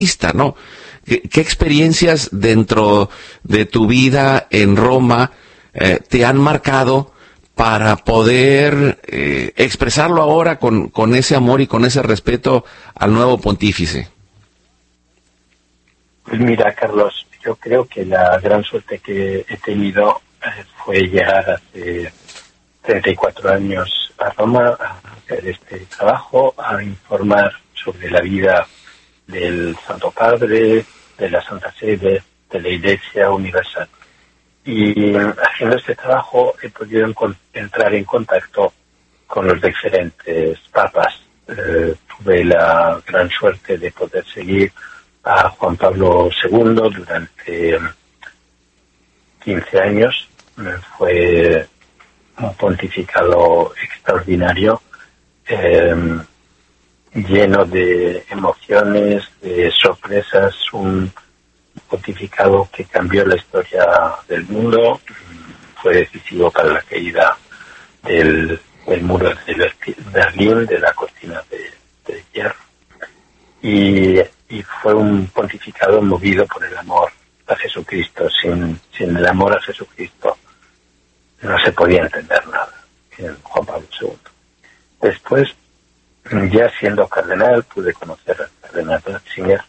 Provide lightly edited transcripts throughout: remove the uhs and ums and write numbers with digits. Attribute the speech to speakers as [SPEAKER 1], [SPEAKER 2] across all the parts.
[SPEAKER 1] ¿no? ¿Qué experiencias dentro de tu vida en Roma te han marcado para poder expresarlo ahora con ese amor y con ese respeto al nuevo pontífice?
[SPEAKER 2] Pues mira, Carlos, yo creo que la gran suerte que he tenido fue llegar hace 34 años a Roma a hacer este trabajo, a informar sobre la vida del Santo Padre, de la Santa Sede, de la Iglesia Universal. Y haciendo este trabajo he podido entrar en contacto con los diferentes papas. Tuve la gran suerte de poder seguir a Juan Pablo II durante 15 años. Fue un pontificado extraordinario, lleno de emociones, de sorpresas, un pontificado que cambió la historia del mundo. Fue decisivo para la caída del muro de Berlín, de la cortina de hierro. Y fue un pontificado movido por el amor a Jesucristo. Sin el amor a Jesucristo no se podía entender nada en Juan Pablo II. Después, ya siendo cardenal, pude conocer al cardenal Ratzinger,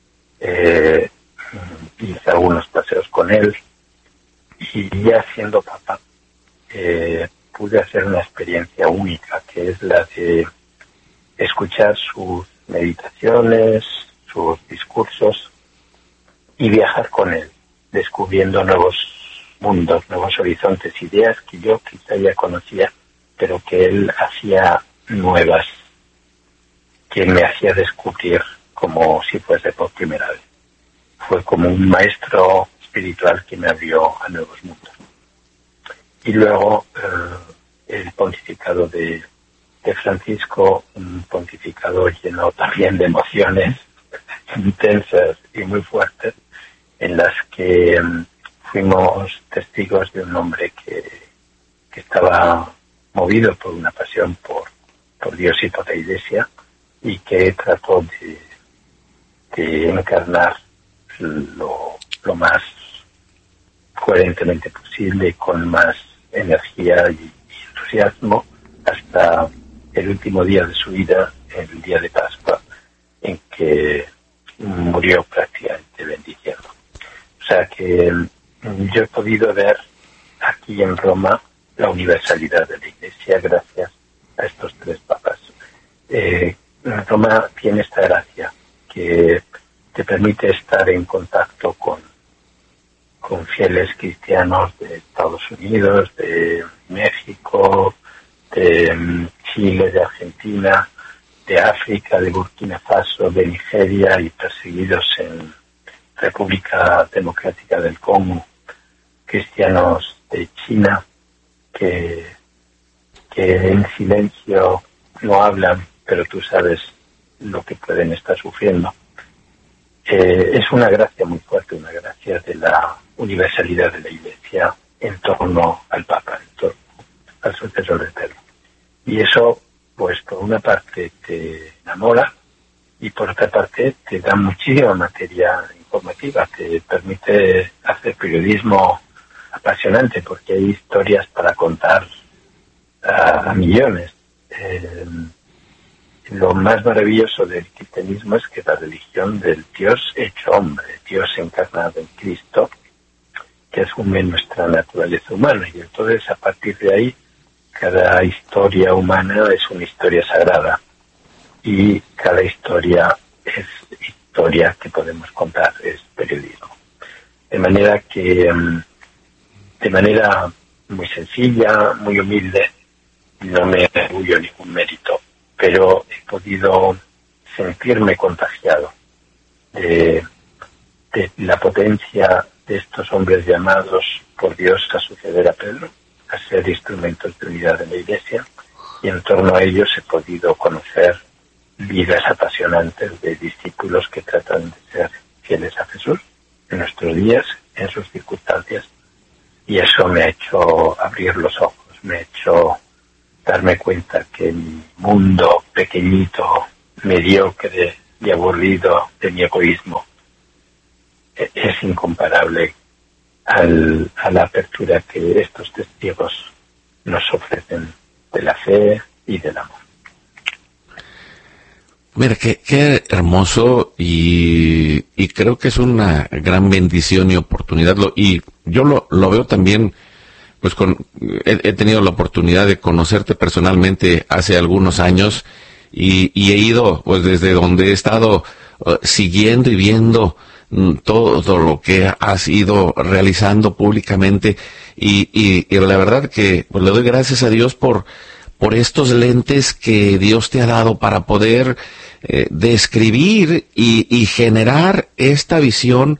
[SPEAKER 2] hice algunos paseos con él, y ya siendo papa, pude hacer una experiencia única, que es la de escuchar sus meditaciones, sus discursos, y viajar con él, descubriendo nuevos mundos, nuevos horizontes, ideas que yo quizá ya conocía, pero que él hacía nuevas, que me hacía descubrir como si fuese por primera vez. Fue como un maestro espiritual que me abrió a nuevos mundos. Y luego el pontificado de Francisco, un pontificado lleno también de emociones intensas y muy fuertes, en las que fuimos testigos de un hombre que estaba movido por una pasión por Dios y por la Iglesia, y que trató de encarnar lo más coherentemente posible, con más energía y entusiasmo, hasta el último día de su vida, el día de Pascua, en que murió prácticamente bendiciendo. O sea que yo he podido ver aquí en Roma la universalidad de la Iglesia gracias a estos tres papas. Roma tiene esta gracia que te permite estar en contacto con fieles cristianos de Estados Unidos, de México, de Chile, de Argentina, de África, de Burkina Faso, de Nigeria, y perseguidos en República Democrática del Congo, cristianos de China que en silencio no hablan, pero tú sabes lo que pueden estar sufriendo. Es una gracia muy fuerte, una gracia de la universalidad de la Iglesia en torno al Papa, en torno al sucesor eterno. Y eso, pues por una parte te enamora, y por otra parte te da muchísima materia informativa, te permite hacer periodismo apasionante, porque hay historias para contar a millones. Lo más maravilloso del cristianismo es que la religión del Dios hecho hombre, Dios encarnado en Cristo, que asume nuestra naturaleza humana, y entonces a partir de ahí cada historia humana es una historia sagrada, y cada historia es historia que podemos contar, es periodismo. De manera que, de manera muy sencilla, muy humilde, no me atribuyo ningún mérito, pero he podido sentirme contagiado de la potencia de estos hombres llamados por Dios a suceder a Pedro, a ser instrumentos de unidad de la Iglesia, y en torno a ellos he podido conocer vidas apasionantes de discípulos que tratan de ser fieles a Jesús en nuestros días, en sus circunstancias, y eso me ha hecho abrir los ojos, me ha hecho darme cuenta que mi mundo pequeñito, mediocre, y aburrido de mi egoísmo es incomparable a la apertura que estos testigos nos ofrecen de la fe y del amor.
[SPEAKER 1] Mira, qué hermoso y creo que es una gran bendición y oportunidad. Y yo lo veo también, pues he tenido la oportunidad de conocerte personalmente hace algunos años y he ido, pues desde donde he estado siguiendo y viendo todo lo que has ido realizando públicamente y la verdad que pues, le doy gracias a Dios por estos lentes que Dios te ha dado para poder describir y generar esta visión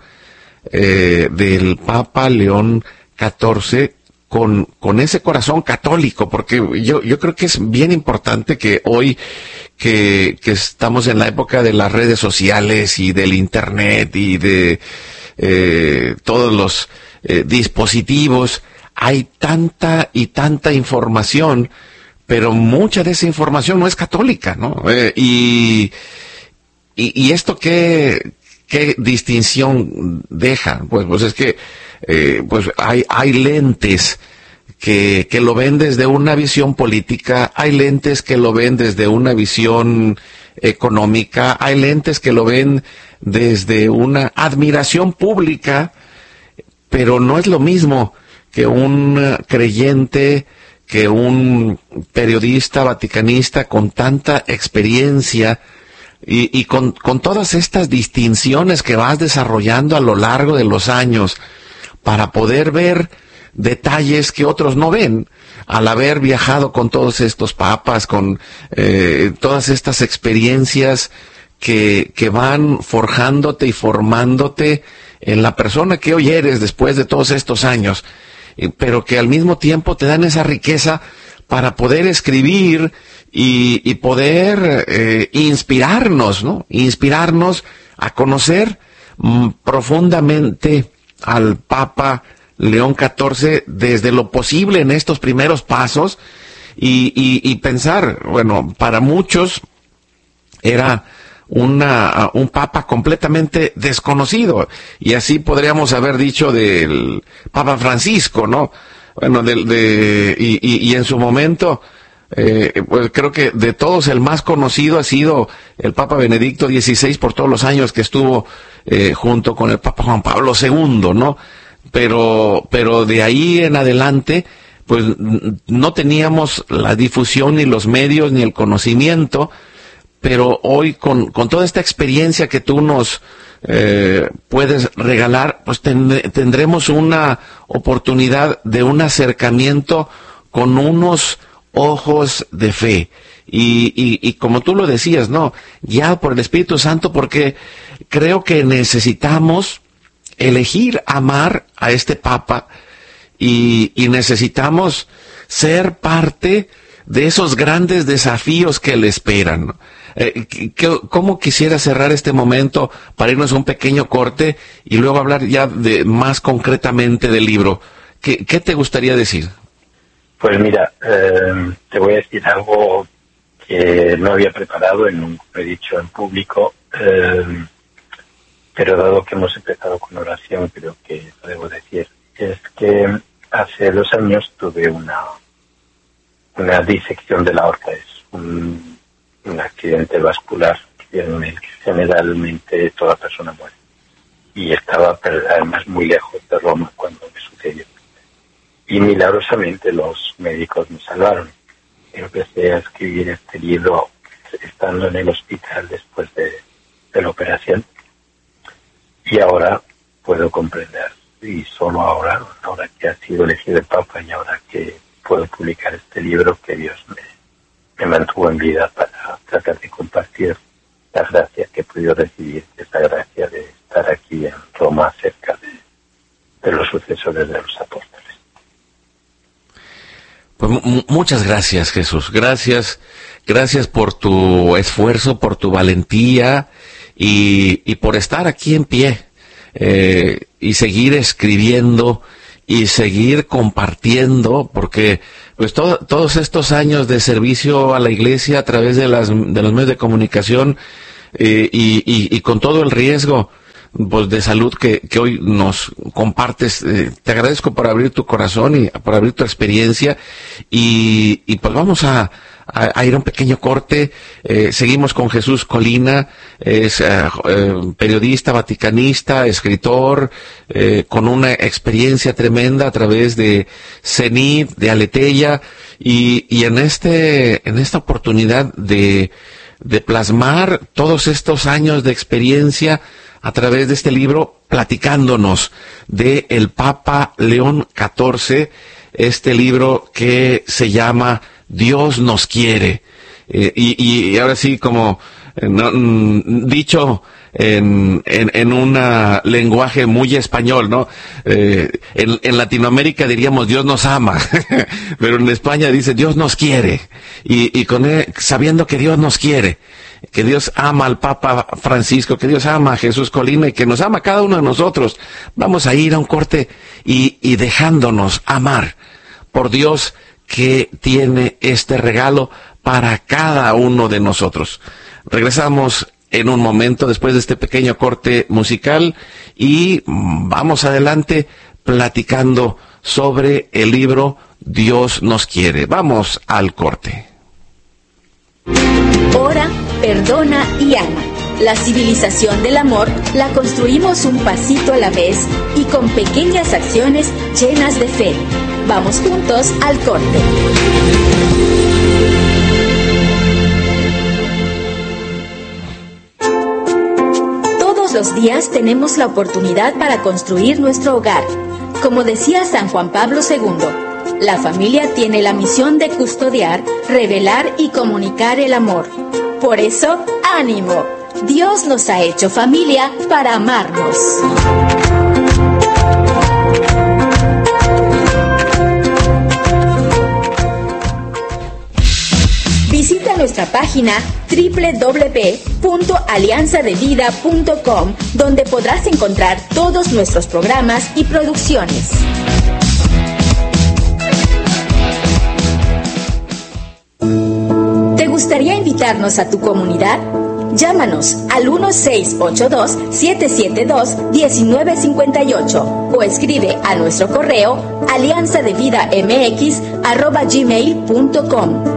[SPEAKER 1] del Papa León XIV con ese corazón católico, porque yo creo que es bien importante que hoy que estamos en la época de las redes sociales y del internet y de todos los dispositivos, hay tanta y tanta información, pero mucha de esa información no es católica, ¿no? Y esto qué distinción deja, pues es que pues hay lentes que lo ven desde una visión política, hay lentes que lo ven desde una visión económica, hay lentes que lo ven desde una admiración pública, pero no es lo mismo que un creyente, que un periodista vaticanista con tanta experiencia y con todas estas distinciones que vas desarrollando a lo largo de los años para poder ver detalles que otros no ven, al haber viajado con todos estos papas, con todas estas experiencias que van forjándote y formándote en la persona que hoy eres después de todos estos años, pero que al mismo tiempo te dan esa riqueza para poder escribir y poder inspirarnos, ¿no? Inspirarnos a conocer profundamente al Papa León XIV desde lo posible en estos primeros pasos y pensar, bueno, para muchos era un papa completamente desconocido, y así podríamos haber dicho del Papa Francisco, ¿no? Bueno, y en su momento, pues creo que de todos el más conocido ha sido el Papa Benedicto XVI por todos los años que estuvo junto con el Papa Juan Pablo II, ¿no? Pero de ahí en adelante, pues no teníamos la difusión, ni los medios, ni el conocimiento. Pero hoy con toda esta experiencia que tú nos puedes regalar, pues tendremos una oportunidad de un acercamiento con unos ojos de fe. Y como tú lo decías, ¿no? Guiado por el Espíritu Santo, porque creo que necesitamos elegir amar a este Papa y necesitamos ser parte de esos grandes desafíos que le esperan, ¿no? ¿Cómo quisiera cerrar este momento para irnos a un pequeño corte y luego hablar ya más concretamente del libro? ¿Qué te gustaría decir?
[SPEAKER 2] Pues mira, te voy a decir algo que no había preparado, nunca lo he dicho en público, pero dado que hemos empezado con oración, creo que lo debo decir. Es que hace 2 años tuve una disección de la aorta, es un accidente vascular en el que generalmente toda persona muere. Y estaba además muy lejos de Roma cuando me sucedió. Y milagrosamente los médicos me salvaron. Empecé a escribir este libro estando en el hospital después de la operación. Y ahora puedo comprender, y solo ahora que ha sido elegido el Papa y ahora que puedo publicar este libro, que Dios me mantuvo en vida para tratar de compartir la gracia que he podido recibir, esta gracia de estar aquí en Roma cerca de los sucesores de los apóstoles.
[SPEAKER 1] Pues muchas gracias, Jesús. Gracias por tu esfuerzo, por tu valentía y por estar aquí en pie y seguir escribiendo y seguir compartiendo, porque pues todos estos años de servicio a la Iglesia a través de los medios de comunicación y con todo el riesgo pues de salud que hoy nos compartes. Te agradezco por abrir tu corazón y por abrir tu experiencia, y pues vamos a ir a un pequeño corte. Seguimos con Jesús Colina, es periodista, vaticanista, escritor, con una experiencia tremenda a través de CENIT, de Aleteia, y en esta oportunidad de plasmar todos estos años de experiencia a través de este libro, platicándonos de el Papa León XIV, este libro que se llama Dios nos quiere. Y ahora sí, como dicho en un lenguaje muy español, ¿no? En Latinoamérica diríamos Dios nos ama, pero en España dice Dios nos quiere. Y con él, sabiendo que Dios nos quiere, que Dios ama al Papa Francisco, que Dios ama a Jesús Colina y que nos ama a cada uno de nosotros, vamos a ir a un corte y dejándonos amar por Dios, que tiene este regalo para cada uno de nosotros. Regresamos en un momento después de este pequeño corte musical y vamos adelante platicando sobre el libro Dios nos quiere. Vamos al corte.
[SPEAKER 3] Ora, perdona y ama. La civilización del amor la construimos un pasito a la vez y con pequeñas acciones llenas de fe. Vamos juntos al corte. Todos los días tenemos la oportunidad para construir nuestro hogar. Como decía San Juan Pablo II, la familia tiene la misión de custodiar, revelar y comunicar el amor. Por eso, ánimo. Dios nos ha hecho familia para amarnos. Visita nuestra página www.alianzadevida.com, donde podrás encontrar todos nuestros programas y producciones. ¿Te gustaría invitarnos a tu comunidad? Llámanos al 1682-772-1958 o escribe a nuestro correo alianzadevidamx@gmail.com.